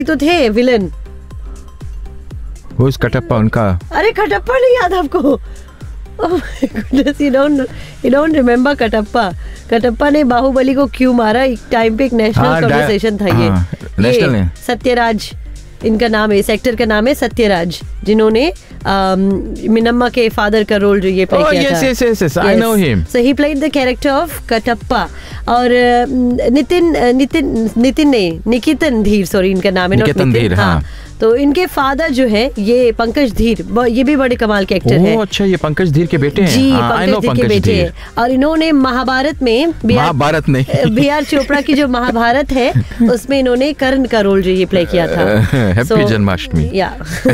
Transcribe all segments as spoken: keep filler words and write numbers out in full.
तो थे विलन। वो इस कटप्पा उनका। अरे कटप्पा नहीं याद आपको? Oh my goodness, you don't you don't remember Kattappa? Kattappa ने बाहुबली को क्यों मारा? एक टाइम पे एक नेशनल कॉन्वर्सेशन था ये। नेशनल है। सत्यराज इनका नाम है, इस एक्टर का नाम है सत्यराज, जिन्होंने मिनम्मा के फादर का रोल जो ये प्ले किया yes, था। yes, yes, yes, I know him. So he played the character of Kattappa. और नितिन नितिन नितिन नहीं निकेतन धीर, सॉरी इनका नाम है, निकेतन धीर, हाँ। तो इनके फादर जो है ये पंकज धीर, ये भी बड़े कमाल के एक्टर है। अच्छा, ये पंकज धीर के बेटे हैं। जी, पंकज धीर के बेटे हैं। और इन्होंने महाभारत में महाभारत में बी आर चोपड़ा की जो महाभारत है उसमें इन्होंने कर्ण का रोल जो ये प्ले किया था। हैप्पी जन्माष्टमी। या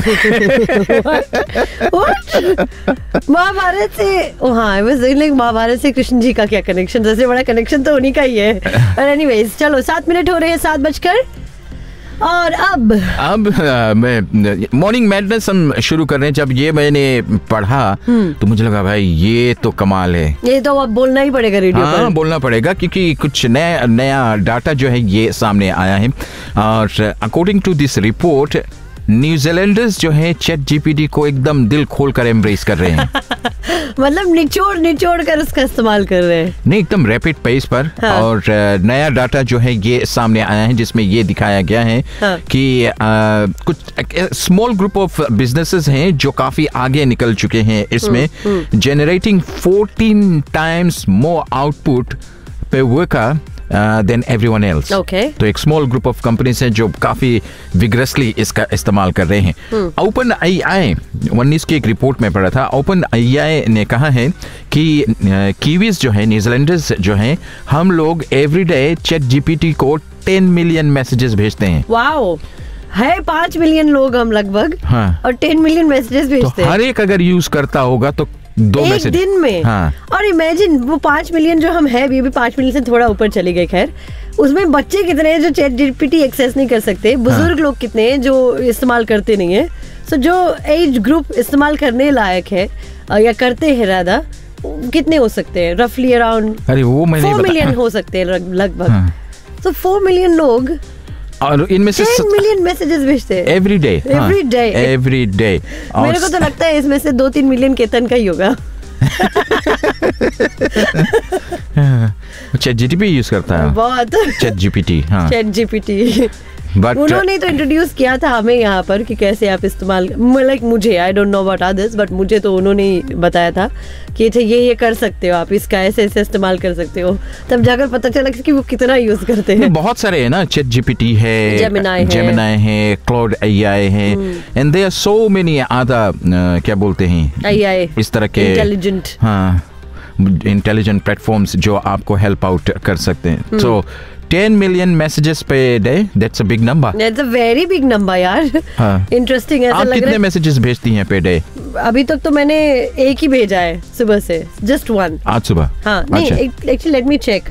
महाभारत से, हाँ आई वाज लाइक महाभारत से कृष्ण जी का क्या कनेक्शन? सबसे बड़ा कनेक्शन तो उन्हीं का ही है। और एनीवेज चलो, सात मिनट हो रहे हैं सात बजकर, और अब अब मैं मॉर्निंग मैडनेस हम शुरू कर रहे हैं। जब ये मैंने पढ़ा तो मुझे लगा भाई ये तो कमाल है, ये तो अब बोलना ही पड़ेगा रेडियो हाँ, पर बोलना पड़ेगा क्योंकि कुछ नया नया डाटा जो है ये सामने आया है। और according to this report, New Zealanders जो है चैट जीपीटी को एकदम दिल खोल कर एम्ब्रेस कर रहे हैं। मतलब निचोड़ निचोड़ कर उसका इस्तेमाल कर रहे हैं, नहीं एकदम रैपिड पेस पर। हाँ। और नया डाटा जो है ये सामने आया है जिसमें ये दिखाया गया है हाँ। कि आ, कुछ स्मॉल ग्रुप ऑफ बिजनेसेस हैं जो काफी आगे निकल चुके हैं इसमें, generating fourteen times more output पे वर्कर देन एवरीवन एल्स। तो एक स्मॉल ग्रुप ऑफ कंपनीज हैं जो काफी विग्रसली इसका इस्तेमाल कर रहे हैं। ओपन आई आई उन्नीस की एक रिपोर्ट में पढ़ा था, ओपन आई आई ने कहा है कि कीवीज जो है, न्यूजीलैंडर्स जो हैं, हम लोग एवरीडे चैट जीपीटी को टेन मिलियन मैसेजेस भेजते हैं। वाओ, है पांच मिलियन लोग हम लगभग, हाँ। और टेन मिलियन मैसेजेस भेजते हैं। हर एक अगर यूज करता होगा तो दो एक दिन में, हाँ। और इमेजिन वो पांच मिलियन जो हम है, ये भी पांच मिलियन से थोड़ा ऊपर चले गए, खैर उसमें बच्चे कितने हैं जो चैट जीपीटी एक्सेस नहीं कर सकते, बुजुर्ग हाँ। लोग कितने हैं जो इस्तेमाल करते नहीं है। सो so, जो एज ग्रुप इस्तेमाल करने लायक है या करते हैं राधा, कितने हो सकते हैं? रफली अराउंड फोर मिलियन हो सकते हैं लगभग। तो फोर मिलियन लोग और इनमें से टेन मिलियन मैसेजेस भेजते हैं every day every day every day. मेरे को तो लगता है इसमें से दो तीन मिलियन केतन का ही होगा। चैट जीपीटी यूज करता है बहुत, चैट जीपीटी, हाँ चैट जीपीटी। But, उन्होंने तो इंट्रोड्यूस किया था हमें यहाँ पर कि कैसे आप इस्तेमाल, लाइक मुझे, I don't know about others, but मुझे तो उन्होंने ही बताया था कि ये ये कर सकते हो आप, इसका ऐसे ऐसे इस्तेमाल कर सकते हो। तब जाकर पता चला कि वो कितना यूज करते हैं। बहुत सारे है ना, चैट जीपीटी है, जेमिनाई है, जेमिनाई है, क्लाउड एआई है, and there are so many other क्या बोलते हैं एआई, इस तरह के इंटेलिजेंट, हाँ इंटेलिजेंट प्लेटफॉर्म्स जो आपको हेल्प आउट कर सकते हैं। तो टेन मिलियन मैसेजेस पे day, that's a big number. That's a very big number यार। इंटरेस्टिंग है। आप कितने मैसेजेस भेजती हैं पे डे? अभी तक तो मैंने एक ही भेजा है सुबह से, जस्ट वन। आज सुबह? हाँ, नहीं एक्चुअली लेट मी चेक,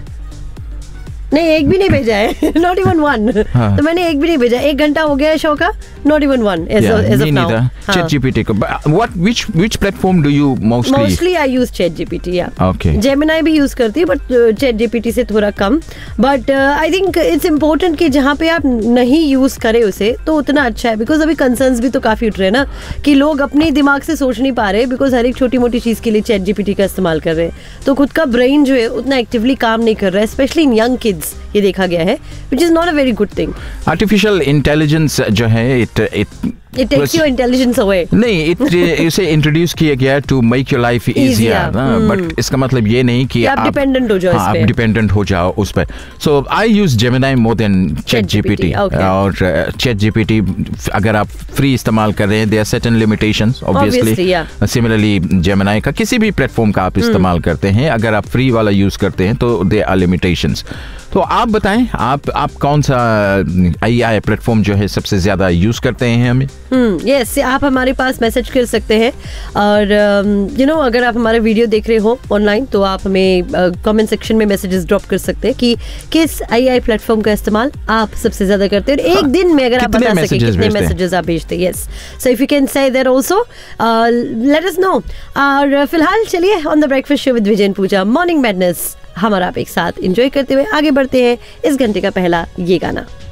नहीं एक भी नहीं भेजा है, नॉट इवन वन। तो मैंने एक भी नहीं भेजा, एक घंटा हो गया है शो का, not even one as of now. Chat GPT को what which which platform do you mostly? Mostly I use chat GPT, या ओके। जेमिनाई भी यूज करती है बट चैट जीपीटी से थोड़ा कम। But I think it's important कि जहाँ पे आप नहीं यूज करें उसे तो उतना अच्छा है, बिकॉज अभी कंसर्न्स भी तो काफी उठ रहे हैं ना कि लोग अपने दिमाग से सोच नहीं पा रहे, बिकॉज हर एक छोटी मोटी चीज के लिए चैट जीपीटी का इस्तेमाल कर रहे हैं, तो खुद का ब्रेन जो है उतना एक्टिवली काम नहीं कर रहा है, स्पेशली इन यंग किड्स ये देखा गया है, which is not a very good thing. Artificial intelligence जो है it it It takes your intelligence away. नहीं, it इसे इंट्रोड्यूस किया गया to make your life easier, but इसका मतलब ये नहीं कि आप डिपेंडेंट हो जाओ, आप डिपेंडेंट हो जाओ उस पर। So I use Gemini more than ChatGPT, और ChatGPT अगर आप फ्री इस्तेमाल कर रहे हैं, there are certain limitations obviously. Similarly Gemini का किसी भी प्लेटफॉर्म का आप इस्तेमाल करते हैं, अगर आप फ्री वाला यूज करते हैं तो there are limitations. तो आप बताएं, आप आप कौन सा एआई प्लेटफॉर्म जो है सबसे ज्यादा यूज करते हैं हमें? हम्म यस, आप हमारे पास मैसेज कर सकते हैं, और यू नो अगर आप हमारे वीडियो देख रहे हो ऑनलाइन तो आप हमें कमेंट सेक्शन में मैसेजेस ड्रॉप कर सकते हैं कि किस एआई प्लेटफॉर्म का इस्तेमाल आप सबसे ज्यादा करते हैं, और एक दिन में अगर आप बता सके कितने मैसेजेस आप भेजते हैं। Yes, so if you can say that also let us know. और फिलहाल चलिए on the breakfast show with Vijay Puja, morning madness हमारा आप एक साथ एंजॉय करते हुए आगे बढ़ते हैं इस घंटे का पहला ये गाना।